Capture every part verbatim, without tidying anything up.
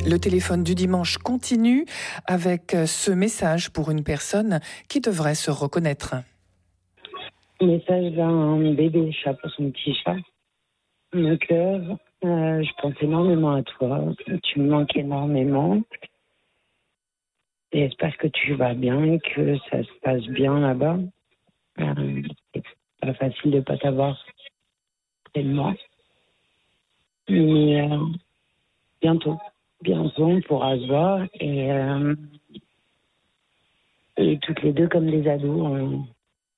Le téléphone du dimanche continue avec ce message pour une personne qui devrait se reconnaître. Message d'un bébé chat pour son petit chat. Mon cœur, euh, je pense énormément à toi. Tu me manques énormément. Et j'espère que tu vas bien, que ça se passe bien là-bas. Euh, c'est pas facile de pas t'avoir près de moi. Mais euh, bientôt, bientôt on pourra se voir et, euh, et toutes les deux comme des ados, on,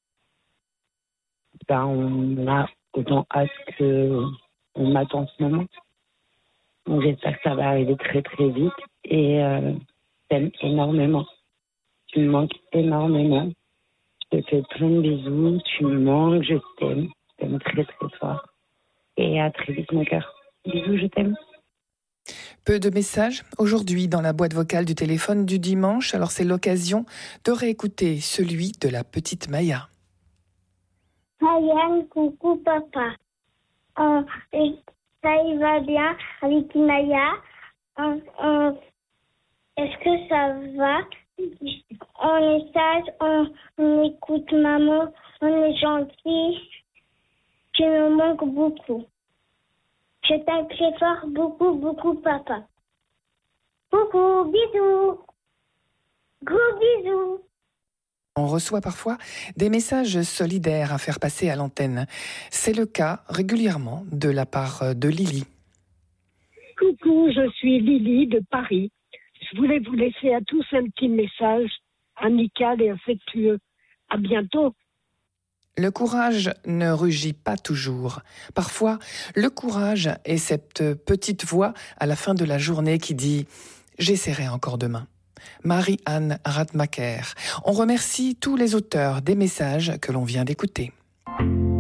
ben, on a autant hâte que on attend ce moment. Donc j'espère que ça va arriver très très vite et euh, je t'aime énormément. Tu me manques énormément. Je te fais plein de bisous. Tu me manques, je t'aime. Je t'aime très très fort. Et à très vite mon cœur. Bisous, je t'aime. Peu de messages aujourd'hui dans la boîte vocale du téléphone du dimanche. Alors c'est l'occasion de réécouter celui de la petite Maya. Maya, coucou papa. Euh, et ça y va bien avec Maya. Euh, euh, est-ce que ça va? On est sage, on, on écoute maman, on est gentil. Tu me manques beaucoup. Je t'aime très fort, beaucoup, beaucoup, papa. Coucou, bisous. Gros bisous. On reçoit parfois des messages solidaires à faire passer à l'antenne. C'est le cas régulièrement de la part de Lily. Coucou, je suis Lily de Paris. Je voulais vous laisser à tous un petit message amical et affectueux. À bientôt. Le courage ne rugit pas toujours. Parfois, le courage est cette petite voix à la fin de la journée qui dit « J'essaierai encore demain ». Marie-Anne Radmacher. On remercie tous les auteurs des messages que l'on vient d'écouter.